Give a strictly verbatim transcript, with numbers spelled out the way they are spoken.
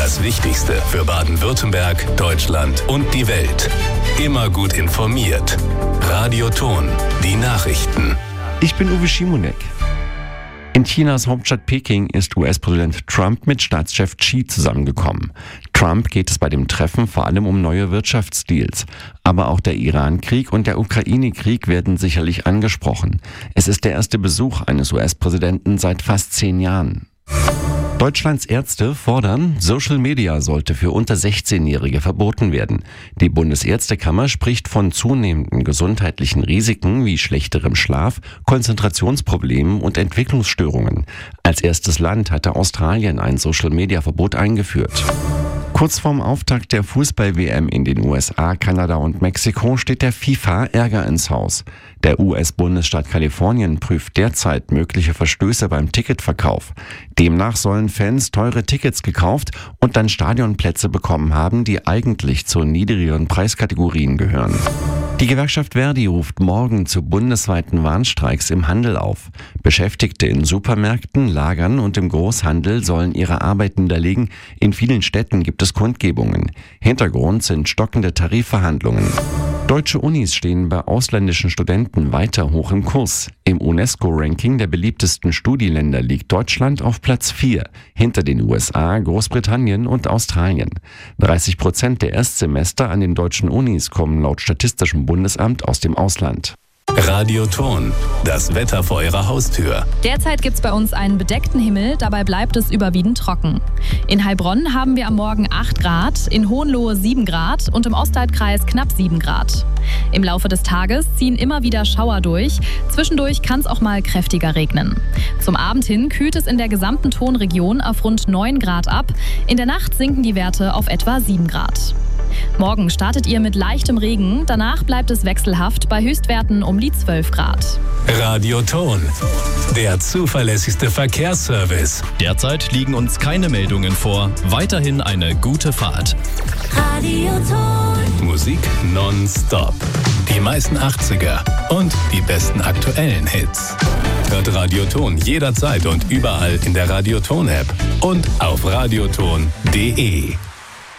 Das Wichtigste für Baden-Württemberg, Deutschland und die Welt. Immer gut informiert. Radioton, die Nachrichten. Ich bin Uwe Schimonek. In Chinas Hauptstadt Peking ist U S-Präsident Trump mit Staatschef Xi zusammengekommen. Trump geht es bei dem Treffen vor allem um neue Wirtschaftsdeals. Aber auch der Iran-Krieg und der Ukraine-Krieg werden sicherlich angesprochen. Es ist der erste Besuch eines U S-Präsidenten seit fast zehn Jahren. Deutschlands Ärzte fordern, Social Media sollte für unter sechzehnjährige verboten werden. Die Bundesärztekammer spricht von zunehmenden gesundheitlichen Risiken wie schlechterem Schlaf, Konzentrationsproblemen und Entwicklungsstörungen. Als erstes Land hatte Australien ein Social Media Verbot eingeführt. Kurz vorm Auftakt der Fußball-W M in den U S A, Kanada und Mexiko steht der FIFA Ärger ins Haus. Der U S-Bundesstaat Kalifornien prüft derzeit mögliche Verstöße beim Ticketverkauf. Demnach sollen Fans teure Tickets gekauft und dann Stadionplätze bekommen haben, die eigentlich zu niedrigeren Preiskategorien gehören. Die Gewerkschaft Verdi ruft morgen zu bundesweiten Warnstreiks im Handel auf. Beschäftigte in Supermärkten, Lagern und im Großhandel sollen ihre Arbeit niederlegen. In vielen Städten gibt es Kundgebungen. Hintergrund sind stockende Tarifverhandlungen. Deutsche Unis stehen bei ausländischen Studenten weiter hoch im Kurs. Im UNESCO-Ranking der beliebtesten Studienländer liegt Deutschland auf Platz vier, hinter den U S A, Großbritannien und Australien. dreißig Prozent der Erstsemester an den deutschen Unis kommen laut Statistischem Bundesamt aus dem Ausland. Radioton, das Wetter vor Ihrer Haustür. Derzeit gibt es bei uns einen bedeckten Himmel, dabei bleibt es überwiegend trocken. In Heilbronn haben wir am Morgen acht Grad, in Hohenlohe sieben Grad und im Ostalbkreis knapp sieben Grad. Im Laufe des Tages ziehen immer wieder Schauer durch, zwischendurch kann es auch mal kräftiger regnen. Zum Abend hin kühlt es in der gesamten Tonregion auf rund neun Grad ab, in der Nacht sinken die Werte auf etwa sieben Grad. Morgen startet ihr mit leichtem Regen, danach bleibt es wechselhaft bei Höchstwerten um die zwölf Grad. Radioton, der zuverlässigste Verkehrsservice. Derzeit liegen uns keine Meldungen vor. Weiterhin eine gute Fahrt. Radioton. Musik nonstop. Die meisten achtziger und die besten aktuellen Hits. Hört Radioton jederzeit und überall in der Radioton-App und auf radioton punkt de.